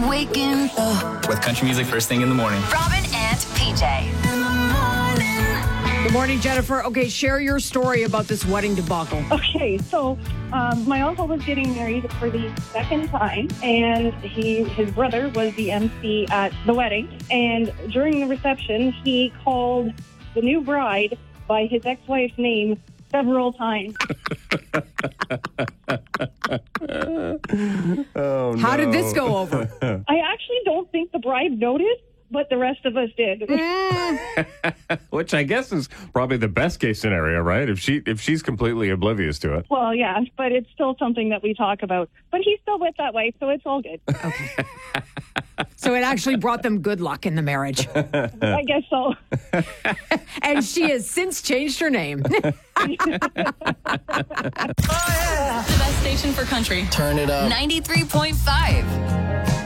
waking up. With country music first thing in the morning. Robin and PJ. Good morning, Jennifer. Okay, share your story about this wedding debacle. Okay, so my uncle was getting married for the second time, and his brother was the MC at the wedding. And during the reception, he called the new bride by his ex-wife's name several times. Oh, no. How did this go over? I actually don't think the bride noticed, but the rest of us did. Which I guess is probably the best case scenario, right? If she's completely oblivious to it. Well, yeah, but it's still something that we talk about. But he's still with that wife, so it's all good. So it actually brought them good luck in the marriage. I guess so. And she has since changed her name. The best station for country. Turn it up. 93.5.